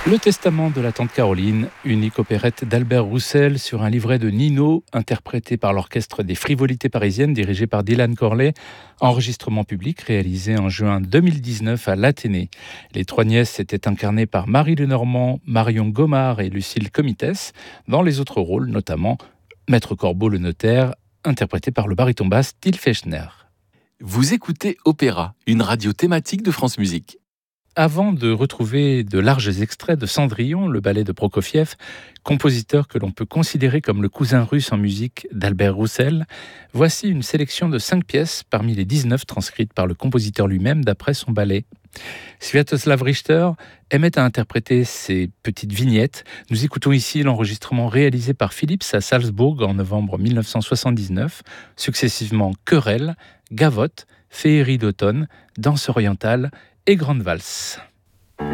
Le Testament de la tante Caroline, unique opérette d'Albert Roussel sur un livret de Nino, interprété par l'Orchestre des Frivolités Parisiennes, dirigé par Dylan Corley, enregistrement public réalisé en juin 2019 à l'Athénée. Les trois nièces étaient incarnées par Marie Lenormand, Marion Gomard et Lucille Comitès, dans les autres rôles, notamment Maître Corbeau le notaire, interprété par le baryton basse Till Fechner. Vous écoutez Opéra, une radio thématique de France Musique. Avant de retrouver de larges extraits de Cendrillon, le ballet de Prokofiev, compositeur que l'on peut considérer comme le cousin russe en musique d'Albert Roussel, voici une sélection de 5 pièces parmi les 19 transcrites par le compositeur lui-même d'après son ballet. Sviatoslav Richter aimait à interpréter ces petites vignettes. Nous écoutons ici l'enregistrement réalisé par Philips à Salzbourg en novembre 1979, successivement Querelle, Gavotte, Féerie d'automne, Danse orientale et Grande valse.